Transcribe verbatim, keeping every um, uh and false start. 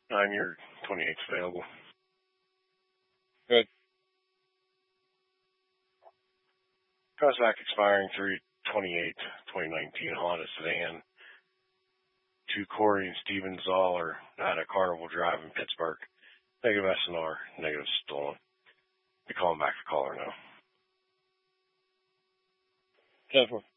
nine year twenty-eight's available. Good. Prospect expiring three twenty-eight twenty nineteen Honda sedan. To Corey and Steven Zoller at a Carnival Drive in Pittsburgh. Negative S N R, negative stolen. Be calling back the caller now. ten four.